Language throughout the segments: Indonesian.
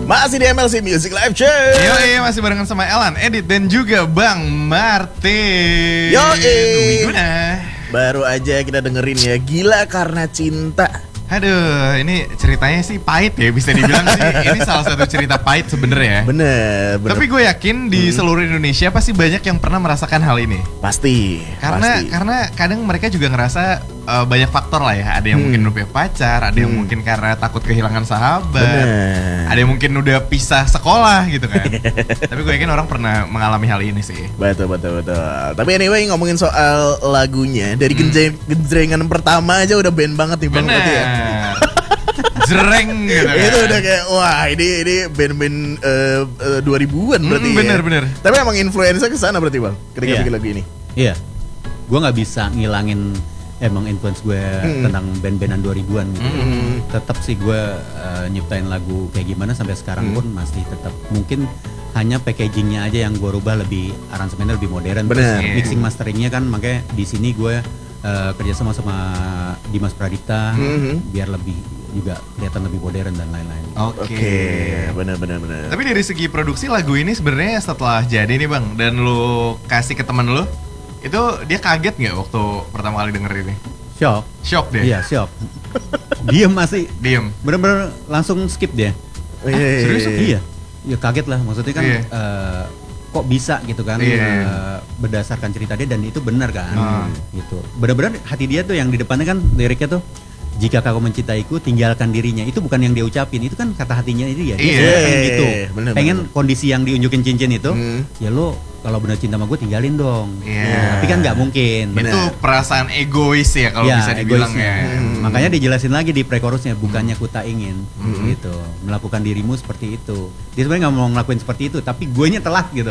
Masih di MLC Music Live Show. Yoi, masih barengan sama Elan, Edit dan juga Bang Martin. Yoi. Gimana? Baru aja kita dengerin ya, Gila Karena Cinta. Aduh, ini ceritanya sih pahit ya, bisa dibilang sih. Ini salah satu cerita pahit sebenarnya ya. Bener. Tapi gue yakin di seluruh Indonesia pasti banyak yang pernah merasakan hal ini. Pasti. Karena kadang mereka juga ngerasa banyak faktor lah ya. Ada yang mungkin udah punya pacar, ada yang mungkin karena takut kehilangan sahabat. Bener. Ada yang mungkin udah pisah sekolah gitu kan. Tapi gue yakin orang pernah mengalami hal ini sih. Betul. Tapi anyway, ngomongin soal lagunya, dari genjrengan pertama aja udah band banget nih Bang. Berarti ya. Jereng gitu kan. Itu udah kayak wah ini band-band 2000-an berarti ya. Bener. Tapi emang influencer ke sana berarti Bang ketika bikin lagu ini. Iya. Gue nggak bisa ngilangin emang influence gue tentang band-bandan 2000-an gitu. Tetap sih gue nyiptain lagu kayak gimana sampai sekarang pun masih tetap. Mungkin hanya packagingnya aja yang gue rubah, lebih aransemennya lebih modern. Bener. Terus mixing masteringnya kan, makanya di sini gue kerja sama Dimas Pradipta biar lebih juga kelihatan lebih modern dan lain-lain. Oke, benar. Tapi dari segi produksi lagu ini sebenarnya setelah jadi nih Bang, dan lu kasih ke teman lu, itu dia kaget nggak waktu pertama kali denger ini? Shock deh. Iya, shock. Diem. Bener-bener langsung skip dia. Serius? Iya. Ya kaget lah, maksudnya kan kok bisa gitu kan, berdasarkan cerita dia, dan itu benar kan, gitu. Benar-benar hati dia tuh yang di depannya kan liriknya tuh, jika kau mencintaiku tinggalkan dirinya, itu bukan yang dia ucapin, itu kan kata hatinya itu ya. Dia pengen gitu, pengen kondisi yang diunjukin cincin itu, ya lo kalau benar cinta sama gue tinggalin dong. Tapi kan nggak mungkin. Itu perasaan egois ya kalau bisa dibilang ya. Makanya dijelasin lagi di pre-chorusnya, bukannya ku tak ingin gitu melakukan dirimu seperti itu. Dia sebenarnya nggak mau ngelakuin seperti itu, tapi guenya telat gitu.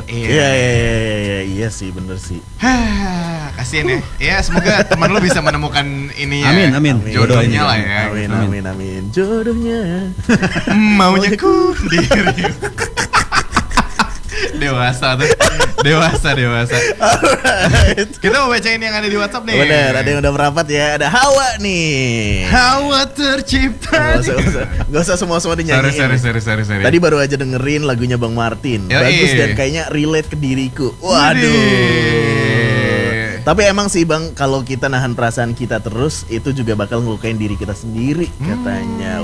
Iya sih, bener sih. Kasian ya. Ya semoga teman lu bisa menemukan ini ya. Amin. Jodohnya lah ya. Amin. Jodohnya. Maunya ku diri. Dewasa. Alright. Kita mau bacain yang ada di WhatsApp nih. Bener, ada yang udah merapat ya. Ada Hawa nih. Hawa tercipta. Gak usah semua dinyanyiin. Sorry. Tadi baru aja dengerin lagunya Bang Martin. Bagus dan kayaknya relate ke diriku. Waduh. Tapi emang sih Bang, kalau kita nahan perasaan kita terus, itu juga bakal ngelukain diri kita sendiri katanya.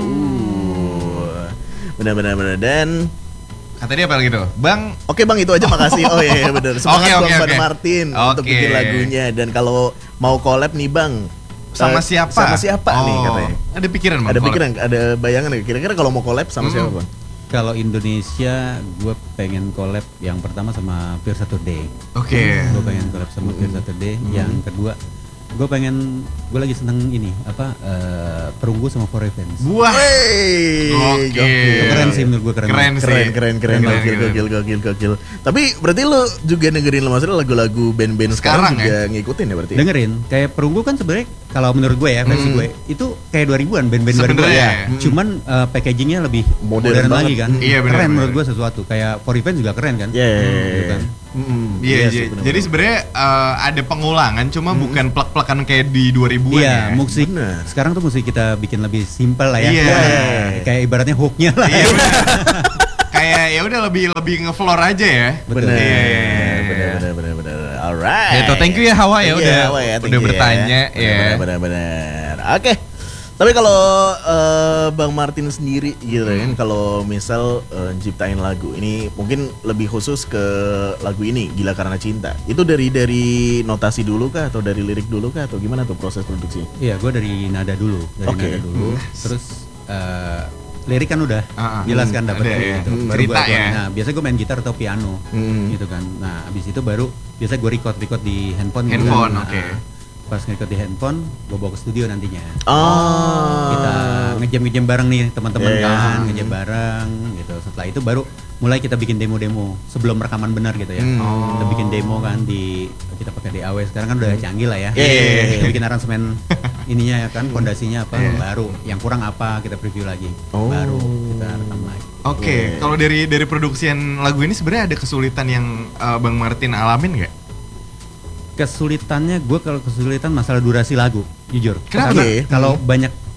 Benar. Dan kata dia apa lagi tuh? Bang. Oke Bang, itu aja, makasih. Oh iya benar. Semangat Bang Martin untuk bikin lagunya. Dan kalau mau collab nih Bang, sama siapa nih katanya? Ada pikiran Bang? Ada pikiran, ada bayangan nggak? Kira-kira kalau mau collab sama siapa Bang? Kalau Indonesia, gue pengen collab yang pertama sama Pure Saturday. Oke. Gue pengen collab sama Pure Saturday. Yang kedua, gue lagi seneng ini Perunggu sama For Revenge. Wah. Keren sih menurut gue, keren. Gokil. Tapi berarti lo juga dengerin, maksudnya lagu-lagu band-band sekarang juga ngikutin ya berarti? Dengerin. Kayak Perunggu kan sebenarnya kalau menurut gue ya, versi gue itu kayak 2000-an, band-band 2000-an ya. Cuman packagingnya lebih modern lagi kan. Iya, keren menurut gue sesuatu. Kayak For Revenge juga keren kan. Iya. Jadi sebenarnya ada pengulangan, cuma bukan plak-plakan kayak di 2000-an. Iya, musik. Sekarang tuh musik kita bikin lebih simpel lah ya. Kayak ibaratnya hooknya lah. Iya. Kayak ya udah lebih ngefloor aja ya. Bener. Alright. Itu thank you ya Hawa ya udah bertanya ya. Bener. Oke. Tapi kalau Bang Martin sendiri gitu kan, kalau misal ciptain lagu ini, mungkin lebih khusus ke lagu ini Gila Karena Cinta, itu dari notasi dulu kah, atau dari lirik dulu kah, atau gimana tuh proses produksi? Iya, gue dari nada dulu, terus lirik kan udah jelas kan dapat gitu. Cerita ya. Nah, biasa gue main gitar atau piano gitu kan. Nah, abis itu baru biasa gue record di handphone. Oke. Pas nge-record di handphone, gue bawa ke studio nantinya. Kita ngejam bareng nih teman-teman kan, ngejam bareng gitu. Setelah itu baru mulai kita bikin demo-demo sebelum rekaman benar gitu ya. Kita bikin demo kan kita pakai DAW, sekarang kan udah canggih lah ya. Kita bikin aransemen ininya ya kan, fondasinya apa, baru yang kurang apa kita preview lagi, baru kita rekam lagi. Oke. Kalau dari produksian lagu ini sebenarnya ada kesulitan yang Bang Martin alamin nggak? Kesulitannya, gue kalau kesulitan masalah durasi lagu, jujur. Kenapa? Karena kalau banyak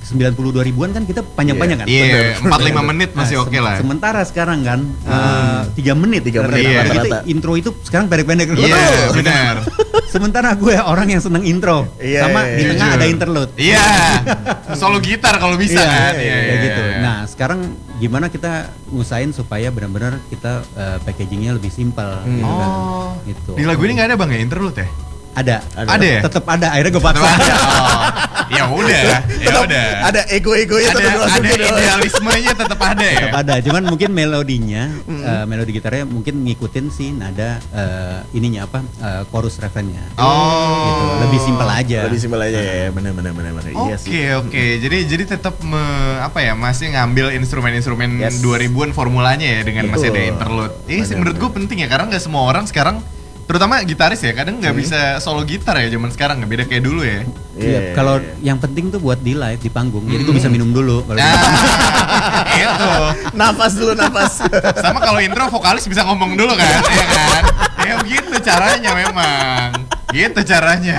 92 ribuan kan kita panjang-panjang kan. Iya, 4-5 menit masih oke lah. Sementara sekarang kan 3 menit. 3 menit Iya. rata-rata. Intro itu sekarang pendek-pendek. Iya, benar. Sementara gue orang yang seneng intro, Iya, sama iya, di tengah jujur. ada interlude. Iya. Solo gitar kalau bisa Iya, kan. kayak gitu. Nah, sekarang gimana kita ngusahain supaya benar-benar kita packagingnya lebih simpel gitu kan. Oh. Gitu. Di lagu ini nggak ada Bang ya interlude ya? Ada. Ada ya? Tetap ada. Akhirnya gue paksa. Oh, ya udah, ya udah. Ada ego-egonya Ada tetap dimasukin. idealismenya tetap ada ya. Tetap ada. Cuman mungkin melodinya, melodi gitarnya mungkin ngikutin sih nada ininya apa chorus refrennya. Oh. Gitu. Lebih simpel aja. Lebih simpel aja ya, bener. Iya sih. Oke. Jadi tetap masih ngambil instrumen-instrumen Yes. 2000-an formulanya ya dengan masih ada Betul. interlude. Sih Bener, menurut gue penting ya karena nggak semua orang sekarang terutama gitaris ya kadang nggak bisa solo gitar ya zaman sekarang nggak beda kayak dulu ya. Iya, kalau yang penting tuh buat di live di panggung. Jadi gue bisa minum dulu kalau Itu. Nafas dulu, nafas. Sama kalau intro vokalis bisa ngomong dulu kan, ya kan? Ya begitu caranya memang. Gitu caranya.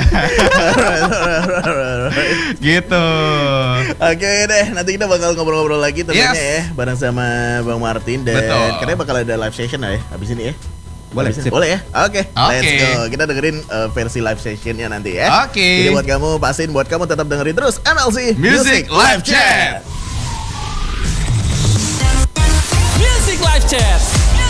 Gitu. Oke deh, nanti kita bakal ngobrol-ngobrol lagi tentunya Yes. ya bareng sama Bang Martin dan Betul. katanya bakal ada live session lah ya habis ini ya. Boleh, Habis ini. sip. Boleh ya? Oke, let's Oke. go. Kita dengerin versi live sessionnya nanti ya. Oke. Jadi buat kamu pastiin buat kamu tetap dengerin terus MLC Music Live Chat. Music Live Chat